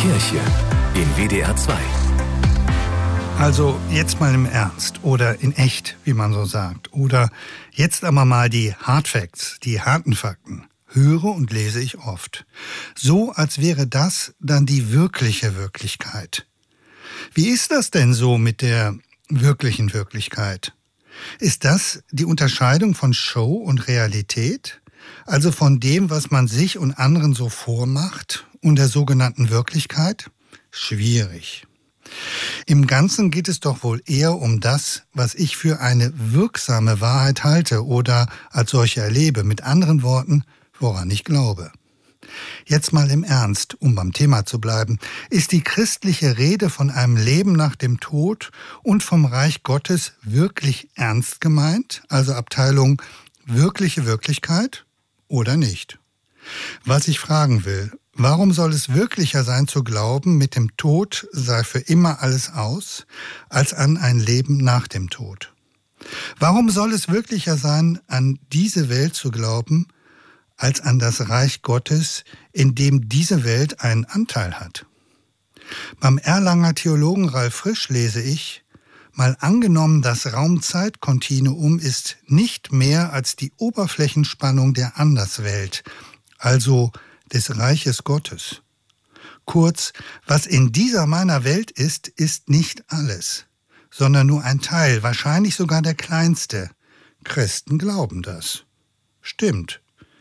Kirche in WDR 2. Also jetzt mal im Ernst oder in echt, wie man so sagt. Oder jetzt aber mal die Hard Facts, die harten Fakten. Höre und lese ich oft. So, als wäre das dann die wirkliche Wirklichkeit. Wie ist das denn so mit der wirklichen Wirklichkeit? Ist das die Unterscheidung von Show und Realität? Also von dem, was man sich und anderen so vormacht und der sogenannten Wirklichkeit? Schwierig. Im Ganzen geht es doch wohl eher um das, was ich für eine wirksame Wahrheit halte oder als solche erlebe. Mit anderen Worten, woran ich glaube. Jetzt mal im Ernst, um beim Thema zu bleiben. Ist die christliche Rede von einem Leben nach dem Tod und vom Reich Gottes wirklich ernst gemeint? Also Abteilung wirkliche Wirklichkeit oder nicht? Was ich fragen will: Warum soll es wirklicher sein zu glauben, mit dem Tod sei für immer alles aus, als an ein Leben nach dem Tod? Warum soll es wirklicher sein, an diese Welt zu glauben, als an das Reich Gottes, in dem diese Welt einen Anteil hat? Beim Erlanger Theologen Ralf Frisch lese ich: Mal angenommen, das Raum-Zeit-Kontinuum ist nicht mehr als die Oberflächenspannung der Anderswelt, also des Reiches Gottes. Kurz, was in dieser meiner Welt ist, ist nicht alles, sondern nur ein Teil, wahrscheinlich sogar der kleinste. Christen glauben das. Stimmt.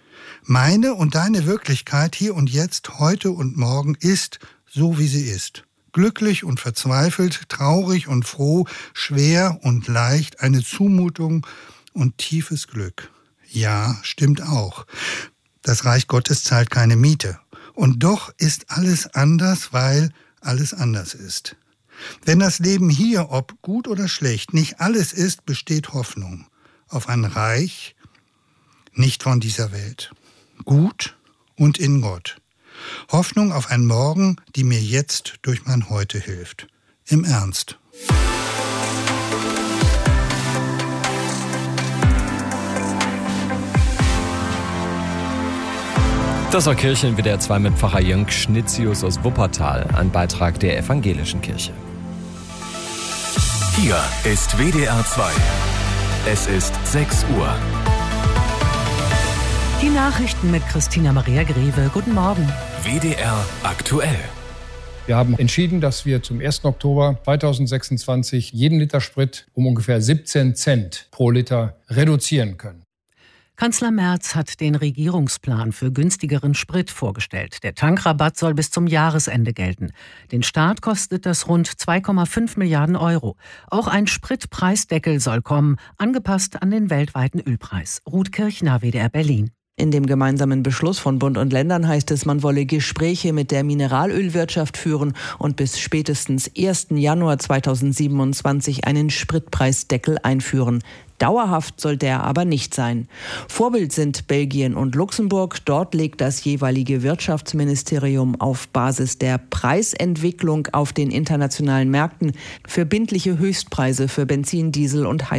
Meine und deine Wirklichkeit hier und jetzt, heute und morgen ist so, wie sie ist. Glücklich und verzweifelt, traurig und froh, schwer und leicht, eine Zumutung und tiefes Glück. Ja, stimmt auch. Das Reich Gottes zahlt keine Miete. Und doch ist alles anders, weil alles anders ist. Wenn das Leben hier, ob gut oder schlecht, nicht alles ist, besteht Hoffnung auf ein Reich, nicht von dieser Welt. Gut und in Gott. Hoffnung auf ein Morgen, die mir jetzt durch mein Heute hilft. Im Ernst. Das war Kirche in WDR 2 mit Pfarrer Jörg Schnitzius aus Wuppertal, ein Beitrag der Evangelischen Kirche. Hier ist WDR 2. Es ist 6 Uhr. Die Nachrichten mit Christina Maria Greve. Guten Morgen. WDR aktuell. Wir haben entschieden, dass wir zum 1. Oktober 2026 jeden Liter Sprit um ungefähr 17 Cent pro Liter reduzieren können. Kanzler Merz hat den Regierungsplan für günstigeren Sprit vorgestellt. Der Tankrabatt soll bis zum Jahresende gelten. Den Staat kostet das rund 2,5 Milliarden Euro. Auch ein Spritpreisdeckel soll kommen, angepasst an den weltweiten Ölpreis. Ruth Kirchner, WDR Berlin. In dem gemeinsamen Beschluss von Bund und Ländern heißt es, man wolle Gespräche mit der Mineralölwirtschaft führen und bis spätestens 1. Januar 2027 einen Spritpreisdeckel einführen. Dauerhaft soll der aber nicht sein. Vorbild sind Belgien und Luxemburg. Dort legt das jeweilige Wirtschaftsministerium auf Basis der Preisentwicklung auf den internationalen Märkten verbindliche Höchstpreise für Benzin, Diesel und